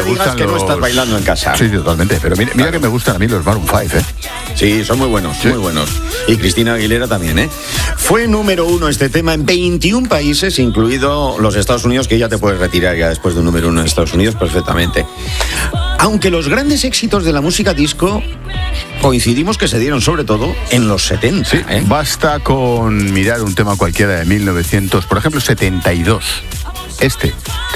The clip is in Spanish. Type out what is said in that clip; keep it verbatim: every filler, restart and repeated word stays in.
digas que los... no estás bailando en casa. Sí, totalmente. Pero mira, mira que me gustan a mí los Maroon cinco, ¿eh? Sí, son muy buenos, sí. muy buenos. Y Cristina Aguilera también, ¿eh? Fue número uno este tema en veintiún países, incluido los Estados Unidos, que ya te puedes retirar ya después de un número uno en Estados Unidos perfectamente. Aunque los grandes éxitos de la música disco coincidimos que se dieron sobre todo en los setenta. Sí, ¿eh? Basta con mirar un tema cualquiera de mil novecientos, por ejemplo, setenta y dos. Este